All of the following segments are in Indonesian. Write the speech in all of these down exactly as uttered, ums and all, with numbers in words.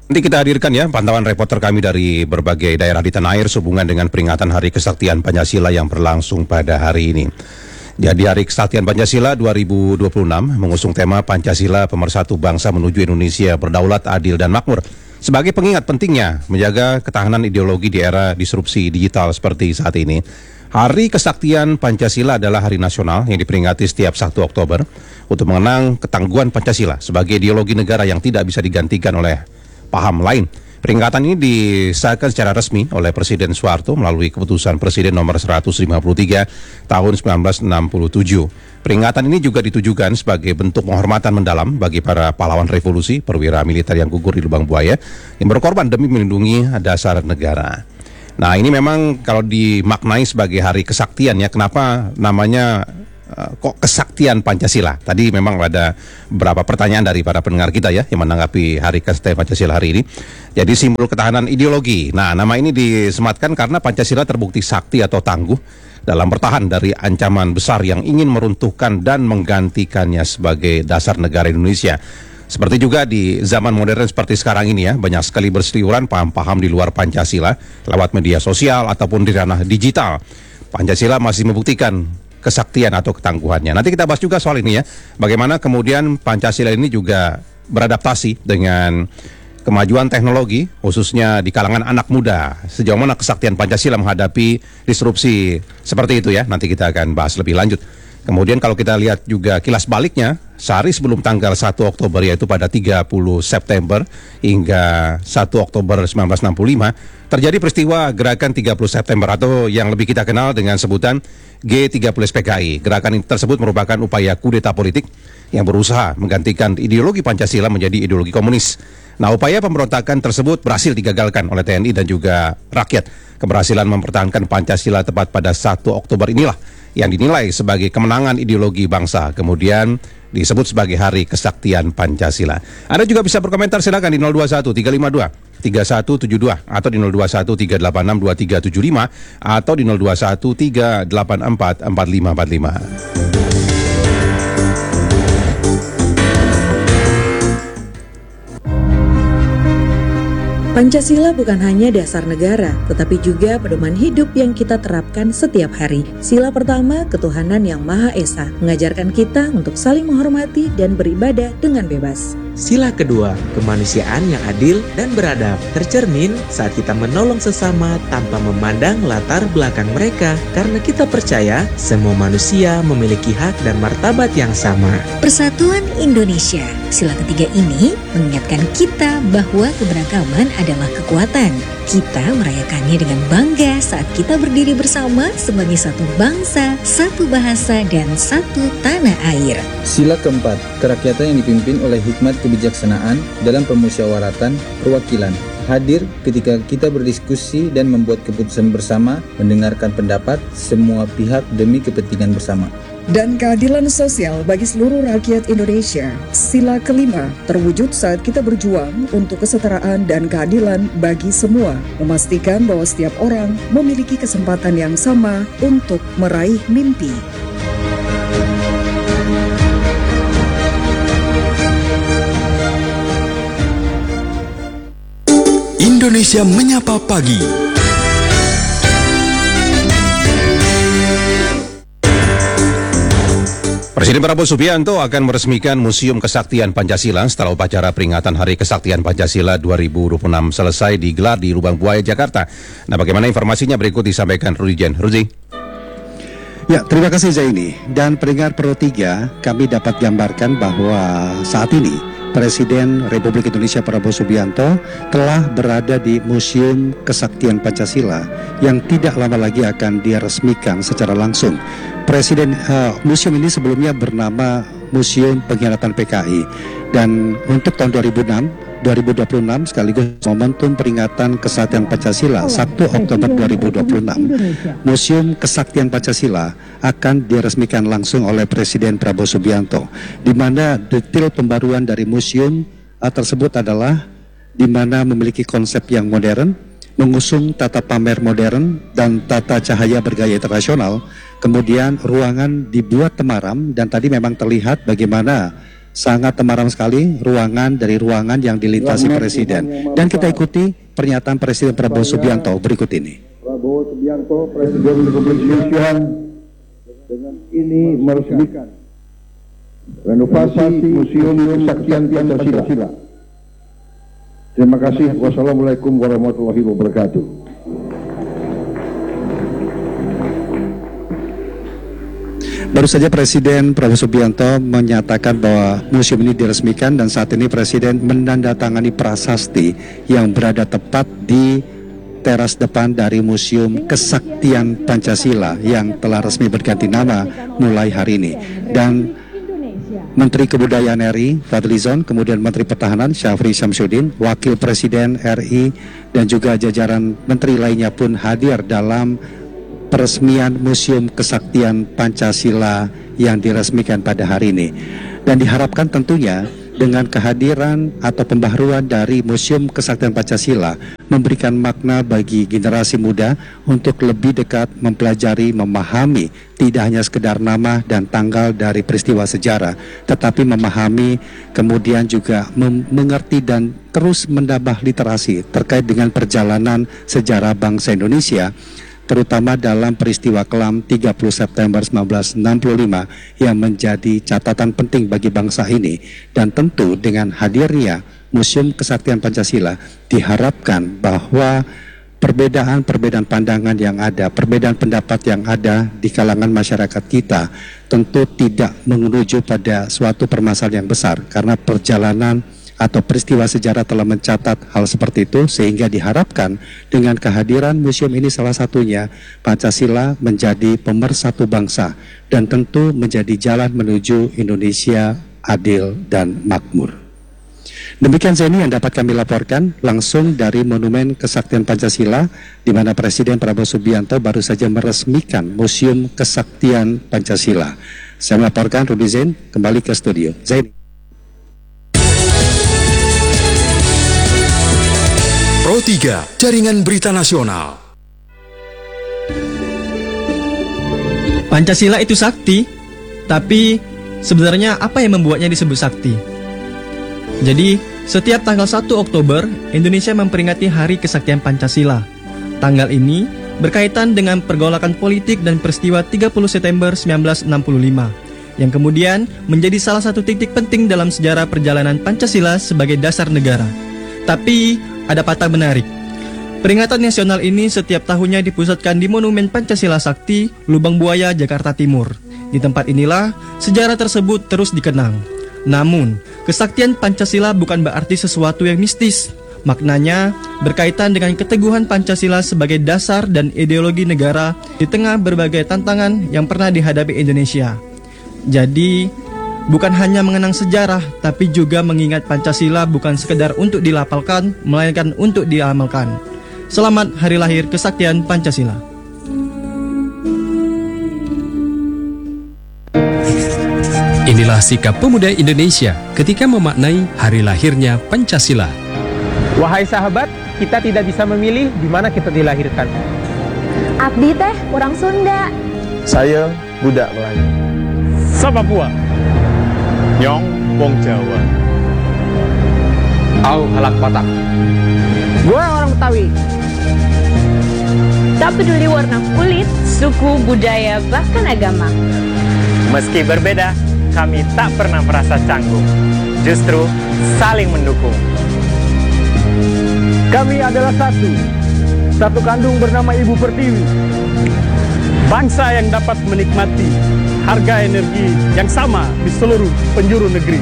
Nanti kita hadirkan ya pantauan reporter kami dari berbagai daerah di tanah air sehubungan dengan peringatan Hari Kesaktian Pancasila yang berlangsung pada hari ini. Jadi Hari Kesaktian Pancasila dua ribu dua puluh enam mengusung tema Pancasila Pemersatu Bangsa menuju Indonesia berdaulat, adil dan makmur. Sebagai pengingat pentingnya menjaga ketahanan ideologi di era disrupsi digital seperti saat ini. Hari Kesaktian Pancasila adalah hari nasional yang diperingati setiap satu Oktober untuk mengenang ketangguhan Pancasila sebagai ideologi negara yang tidak bisa digantikan oleh paham lain. Peringatan ini disahkan secara resmi oleh Presiden Soeharto melalui keputusan Presiden nomor seratus lima puluh tiga tahun seribu sembilan ratus enam puluh tujuh. Peringatan ini juga ditujukan sebagai bentuk penghormatan mendalam bagi para pahlawan revolusi, perwira militer yang gugur di lubang buaya, yang berkorban demi melindungi dasar negara. Nah, ini memang kalau dimaknai sebagai hari kesaktian ya, kenapa namanya Uh, kok kesaktian Pancasila? Tadi memang ada beberapa pertanyaan dari para pendengar kita ya yang menanggapi Hari Kesaktian Pancasila hari ini. Jadi simbol ketahanan ideologi. Nah, nama ini disematkan karena Pancasila terbukti sakti atau tangguh dalam bertahan dari ancaman besar yang ingin meruntuhkan dan menggantikannya sebagai dasar negara Indonesia. Seperti juga di zaman modern seperti sekarang ini ya, banyak sekali berseliweran paham-paham di luar Pancasila lewat media sosial ataupun di ranah digital. Pancasila masih membuktikan kesaktian atau ketangguhannya. Nanti kita bahas juga soal ini ya. Bagaimana kemudian Pancasila ini juga beradaptasi dengan kemajuan teknologi, khususnya di kalangan anak muda. Sejauh mana kesaktian Pancasila menghadapi disrupsi seperti itu ya. Nanti kita akan bahas lebih lanjut. Kemudian kalau kita lihat juga kilas baliknya, sehari sebelum tanggal satu Oktober yaitu pada tiga puluh September hingga satu Oktober seribu sembilan ratus enam puluh lima, terjadi peristiwa Gerakan tiga puluh September atau yang lebih kita kenal dengan sebutan G tiga puluh S P K I. Gerakan tersebut merupakan upaya kudeta politik yang berusaha menggantikan ideologi Pancasila menjadi ideologi komunis. Nah, upaya pemberontakan tersebut berhasil digagalkan oleh T N I dan juga rakyat. Keberhasilan mempertahankan Pancasila tepat pada satu Oktober inilah yang dinilai sebagai kemenangan ideologi bangsa, kemudian disebut sebagai Hari Kesaktian Pancasila. Anda juga bisa berkomentar, silakan di nol dua satu tiga lima dua tiga satu tujuh dua atau di nol dua satu tiga delapan enam dua tiga tujuh lima atau di nol dua satu tiga delapan empat empat lima empat lima. Pancasila bukan hanya dasar negara, tetapi juga pedoman hidup yang kita terapkan setiap hari. Sila pertama, ketuhanan yang Maha Esa, mengajarkan kita untuk saling menghormati dan beribadah dengan bebas. Sila kedua, kemanusiaan yang adil dan beradab, tercermin saat kita menolong sesama tanpa memandang latar belakang mereka, karena kita percaya semua manusia memiliki hak dan martabat yang sama. Persatuan Indonesia, sila ketiga ini mengingatkan kita bahwa keberagaman adalah kekuatan. Kita merayakannya dengan bangga saat kita berdiri bersama sebagai satu bangsa, satu bahasa, dan satu tanah air. Sila keempat, kerakyatan yang dipimpin oleh hikmat kebijaksanaan dalam pemusyawaratan perwakilan. Hadir ketika kita berdiskusi dan membuat keputusan bersama, mendengarkan pendapat semua pihak demi kepentingan bersama. Dan keadilan sosial bagi seluruh rakyat Indonesia. Sila kelima, terwujud saat kita berjuang untuk kesetaraan dan keadilan bagi semua, memastikan bahwa setiap orang memiliki kesempatan yang sama untuk meraih mimpi. Indonesia Menyapa Pagi. Presiden Prabowo Subianto akan meresmikan Museum Kesaktian Pancasila setelah upacara peringatan Hari Kesaktian Pancasila dua ribu dua puluh enam selesai digelar di Lubang Buaya, Jakarta. Nah, bagaimana informasinya berikut disampaikan Rudi Jen. Rudi. Ya, terima kasih Zaini. Dan pendengar Pro tiga, kami dapat gambarkan bahwa saat ini Presiden Republik Indonesia Prabowo Subianto telah berada di Museum Kesaktian Pancasila yang tidak lama lagi akan diresmikan secara langsung. Presiden uh, museum ini sebelumnya bernama Museum Pengkhianatan P K I, dan untuk tahun dua ribu enam, dua ribu dua puluh enam sekaligus momentum peringatan Kesaktian Pancasila satu Oktober dua ribu dua puluh enam, Museum Kesaktian Pancasila akan diresmikan langsung oleh Presiden Prabowo Subianto, di mana detail pembaruan dari museum uh, tersebut adalah di mana memiliki konsep yang modern, mengusung tata pamer modern dan tata cahaya bergaya internasional. Kemudian ruangan dibuat temaram dan tadi memang terlihat bagaimana sangat temaram sekali ruangan dari ruangan yang dilintasi Presiden. Dan kita ikuti pernyataan Presiden Prabowo Subianto berikut ini. Prabowo Subianto, Presiden Republik Indonesia, dengan ini meresmikan renovasi Museum Kesaktian Pancasila. Terima kasih. Wassalamualaikum warahmatullahi wabarakatuh. Baru saja Presiden Prabowo Subianto menyatakan bahwa museum ini diresmikan dan saat ini Presiden menandatangani prasasti yang berada tepat di teras depan dari Museum Kesaktian Pancasila yang telah resmi berganti nama mulai hari ini. Dan Menteri Kebudayaan R I Fadlizon, kemudian Menteri Pertahanan Syafri Syamsuddin, Wakil Presiden R I dan juga jajaran menteri lainnya pun hadir dalam peresmian Museum Kesaktian Pancasila yang diresmikan pada hari ini. Dan diharapkan tentunya dengan kehadiran atau pembaharuan dari Museum Kesaktian Pancasila memberikan makna bagi generasi muda untuk lebih dekat mempelajari, memahami tidak hanya sekedar nama dan tanggal dari peristiwa sejarah, tetapi memahami kemudian juga mengerti dan terus menambah literasi terkait dengan perjalanan sejarah bangsa Indonesia, terutama dalam peristiwa kelam tiga puluh September seribu sembilan ratus enam puluh lima yang menjadi catatan penting bagi bangsa ini. Dan tentu dengan hadirnya Museum Kesaktian Pancasila diharapkan bahwa perbedaan-perbedaan pandangan yang ada, perbedaan pendapat yang ada di kalangan masyarakat kita tentu tidak menuju pada suatu permasalahan yang besar, karena perjalanan atau peristiwa sejarah telah mencatat hal seperti itu, sehingga diharapkan dengan kehadiran museum ini salah satunya Pancasila menjadi pemersatu bangsa dan tentu menjadi jalan menuju Indonesia adil dan makmur. Demikian Zeni yang dapat kami laporkan langsung dari Monumen Kesaktian Pancasila, di mana Presiden Prabowo Subianto baru saja meresmikan Museum Kesaktian Pancasila. Saya melaporkan Rudy Zain, kembali ke studio. Zain. Pro tiga, Jaringan Berita Nasional. Pancasila itu sakti, tapi sebenarnya apa yang membuatnya disebut sakti? Jadi, setiap tanggal satu Oktober, Indonesia memperingati Hari Kesaktian Pancasila. Tanggal ini berkaitan dengan pergolakan politik dan peristiwa tiga puluh September seribu sembilan ratus enam puluh lima, yang kemudian menjadi salah satu titik penting dalam sejarah perjalanan Pancasila sebagai dasar negara. Tapi, ada patah menarik. Peringatan nasional ini setiap tahunnya dipusatkan di Monumen Pancasila Sakti, Lubang Buaya, Jakarta Timur. Di tempat inilah sejarah tersebut terus dikenang. Namun, kesaktian Pancasila bukan berarti sesuatu yang mistis. Maknanya berkaitan dengan keteguhan Pancasila sebagai dasar dan ideologi negara di tengah berbagai tantangan yang pernah dihadapi Indonesia. Jadi, bukan hanya mengenang sejarah, tapi juga mengingat Pancasila bukan sekedar untuk dilapalkan, melainkan untuk diamalkan. Selamat Hari Lahir Kesaktian Pancasila. Inilah sikap pemuda Indonesia ketika memaknai hari lahirnya Pancasila. Wahai sahabat, kita tidak bisa memilih di mana kita dilahirkan. Abdi teh orang Sunda. Saya budak Melayu. Sa Papua. Nyong wong Jawa. Au halak Batak. Gue orang Betawi. Tak peduli warna kulit, suku, budaya, bahkan agama. Meski berbeda, kami tak pernah merasa canggung. Justru saling mendukung. Kami adalah satu. Satu kandung bernama Ibu Pertiwi. Bangsa yang dapat menikmati harga energi yang sama di seluruh penjuru negeri.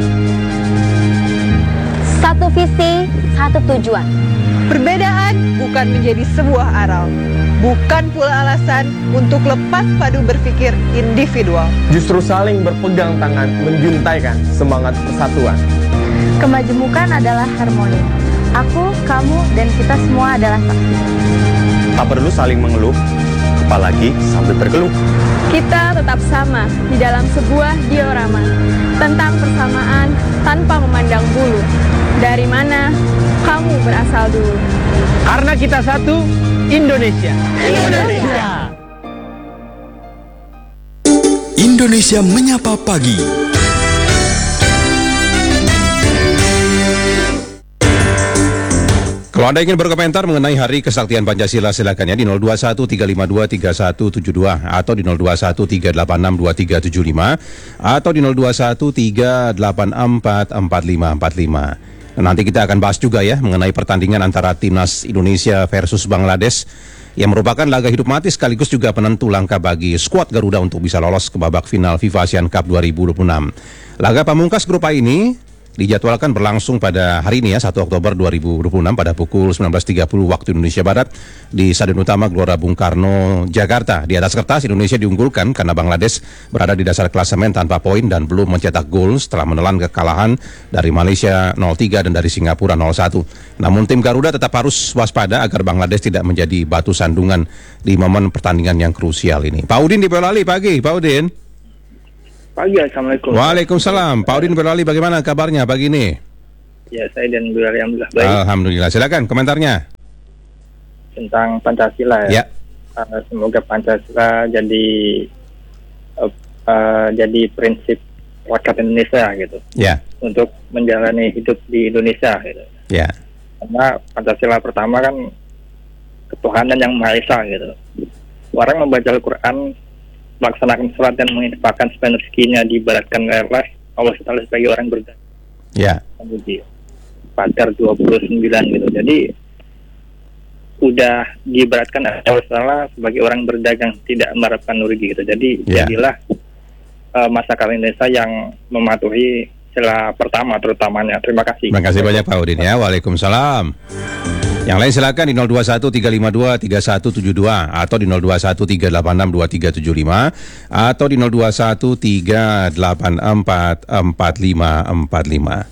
Satu visi, satu tujuan. Perbedaan bukan menjadi sebuah aral, bukan pula alasan untuk lepas padu berpikir individual. Justru saling berpegang tangan menjuntaikan semangat persatuan. Kemajemukan adalah harmoni. Aku, kamu, dan kita semua adalah saksi. Tak perlu saling mengeluh, apalagi sambil tergeluh. Kita tetap sama di dalam sebuah diorama tentang persamaan tanpa memandang bulu. Dari mana kamu berasal dulu? Karena kita satu, Indonesia. Indonesia. Indonesia Menyapa Pagi. Kalau Anda ingin berkomentar mengenai Hari Kesaktian Pancasila, silakan ya di nol dua satu tiga lima dua tiga satu tujuh dua atau di nol dua satu tiga delapan enam dua tiga tujuh lima atau di nol dua satu tiga delapan empat empat lima empat lima. Nanti kita akan bahas juga ya mengenai pertandingan antara Timnas Indonesia versus Bangladesh yang merupakan laga hidup mati sekaligus juga penentu langkah bagi skuad Garuda untuk bisa lolos ke babak final FIFA Asian Cup dua ribu dua puluh enam. Laga pamungkas grup A ini dijadwalkan berlangsung pada hari ini ya, satu Oktober dua ribu dua puluh enam pada pukul sembilan belas tiga puluh waktu Indonesia Barat di Stadion Utama Gelora Bung Karno, Jakarta. Di atas kertas Indonesia diunggulkan karena Bangladesh berada di dasar klasemen tanpa poin dan belum mencetak gol setelah menelan kekalahan dari Malaysia nol tiga dan dari Singapura nol satu. Namun tim Garuda tetap harus waspada agar Bangladesh tidak menjadi batu sandungan di momen pertandingan yang krusial ini. Pak Udin di Boyolali, pagi Pak Udin. Pagi, Assalamualaikum. Waalaikumsalam. Pak Udin Boyolali, bagaimana kabarnya pagi ini? Ya, saya dan Boyolali alhamdulillah baik. Alhamdulillah. Silakan komentarnya. Tentang Pancasila ya. Ya. Uh, semoga Pancasila jadi uh, uh, jadi prinsip rakyat Indonesia gitu. Ya. Untuk menjalani hidup di Indonesia gitu. Ya. Karena Pancasila pertama kan ketuhanan yang Maha Esa gitu. Orang membaca Al-Qur'an, melaksanakan sholat dan menginfakkan sepenuh rezekinya diibaratkan oleh Allah Taala sebagai orang berdagang. Ya. Kemudian Fatir dua puluh sembilan gitu. Jadi udah diibaratkan Allah Taala sebagai orang berdagang tidak mengharapkan rugi gitu. Jadi ya. jadilah uh, masyarakat Indonesia yang mematuhi sila pertama terutamanya. Terima kasih. Terima kasih banyak Pak Udin ya. Waalaikumsalam. Yang lain silakan di nol dua satu tiga lima dua tiga satu tujuh dua atau di nol dua satu tiga delapan enam dua tiga tujuh lima atau di nol dua satu tiga delapan empat empat lima empat lima.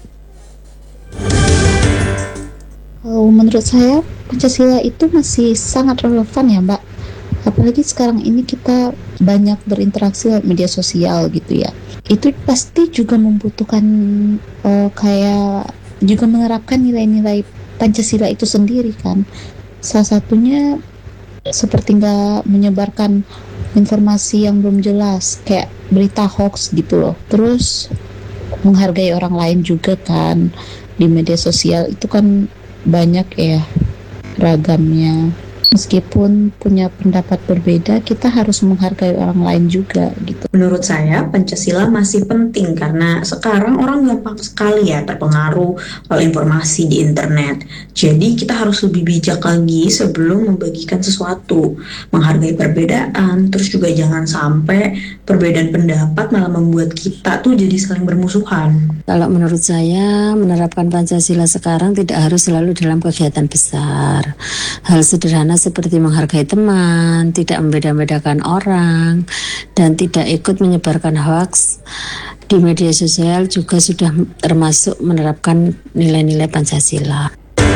Kalau menurut saya Pancasila itu masih sangat relevan ya Mbak. Apalagi sekarang ini kita banyak berinteraksi lewat media sosial gitu ya. Itu pasti juga membutuhkan uh, kayak juga menerapkan nilai-nilai Pancasila itu sendiri kan. Salah satunya seperti nggak menyebarkan informasi yang belum jelas kayak berita hoax gitu loh. Terus menghargai orang lain juga kan. Di media sosial itu kan banyak ya ragamnya. Meskipun punya pendapat berbeda, kita harus menghargai orang lain juga gitu. Menurut saya Pancasila masih penting karena sekarang orang gampang sekali ya terpengaruh oleh informasi di internet. Jadi kita harus lebih bijak lagi sebelum membagikan sesuatu, menghargai perbedaan, terus juga jangan sampai perbedaan pendapat malah membuat kita tuh jadi saling bermusuhan. Kalau menurut saya menerapkan Pancasila sekarang tidak harus selalu dalam kegiatan besar. Hal sederhana seperti menghargai teman, tidak membeda-bedakan orang, dan tidak ikut menyebarkan hoax di media sosial juga sudah termasuk menerapkan nilai-nilai Pancasila.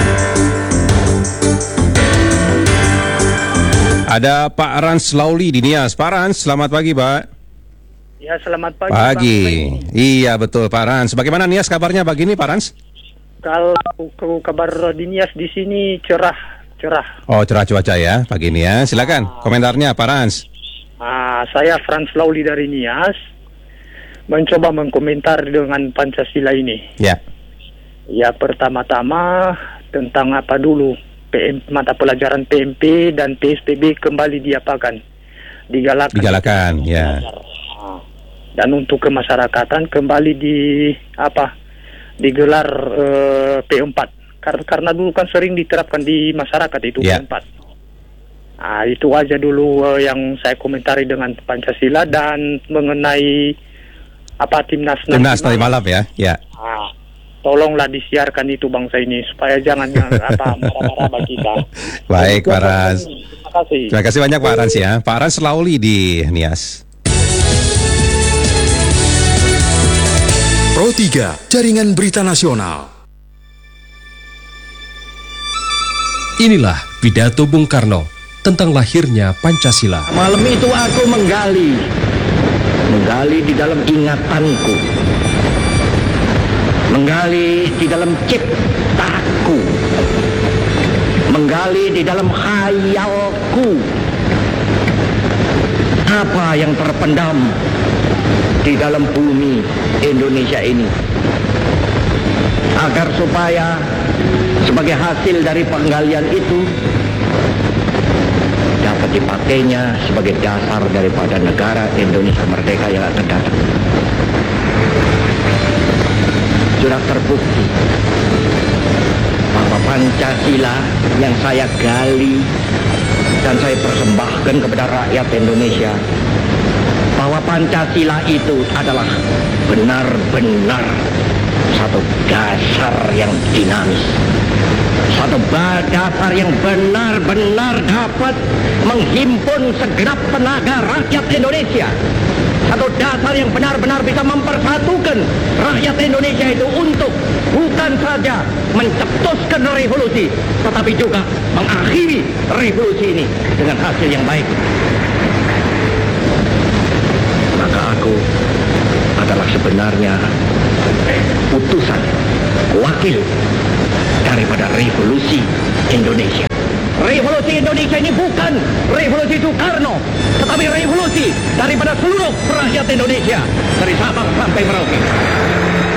Ada Pak Rans Lauli di Nias. Pak Rans, selamat pagi Pak. Ya, selamat pagi. Pagi. Iya betul Pak Rans. Bagaimana Nias kabarnya pagi ini Pak Rans? Kalau kabar di Nias di sini cerah. Cerah. Oh, cerah cuaca ya pagi ini ya. Silakan komentarnya Pak Rans. Ah, saya Frans Lauli dari Nias mencoba mengkomentar dengan Pancasila ini. Ya. Ya, pertama-tama tentang apa dulu? P M, mata pelajaran P M P dan P S B B kembali diapakan? Digalakan. Digalakan, ya. Dan untuk kemasyarakatan kembali di apa? Digelar uh, P empat. Karena dulu kan sering diterapkan di masyarakat itu yeah. P empat. Nah, itu aja dulu uh, yang saya komentari dengan Pancasila dan mengenai apa timnas timnas nanti malam ya. Ya. Nah, tolonglah disiarkan itu bangsa ini supaya jangan apa marah-marah kita. Baik Pak Rans. Terima kasih. Terima kasih banyak Pak Rans ya. Pak Rans Lauli di Nias. Pro tiga, Jaringan Berita Nasional. Inilah pidato Bung Karno tentang lahirnya Pancasila. Malam itu aku menggali, menggali di dalam ingatanku, menggali di dalam ciptaku, menggali di dalam khayalku. Apa yang terpendam di dalam bumi Indonesia ini, agar supaya sebagai hasil dari penggalian itu dapat dipakainya sebagai dasar daripada negara Indonesia merdeka yang akan datang. Sudah terbukti bahwa Pancasila yang saya gali dan saya persembahkan kepada rakyat Indonesia, bahwa Pancasila itu adalah benar-benar satu dasar yang dinamis, satu dasar yang benar-benar dapat menghimpun segenap tenaga rakyat Indonesia, satu dasar yang benar-benar bisa mempersatukan rakyat Indonesia itu untuk bukan saja mencetuskan revolusi, tetapi juga mengakhiri revolusi ini dengan hasil yang baik. Maka aku adalah sebenarnya utusan, wakil daripada revolusi Indonesia. Revolusi Indonesia ini bukan revolusi Soekarno, tetapi revolusi daripada seluruh rakyat Indonesia, dari Sabang sampai Merauke.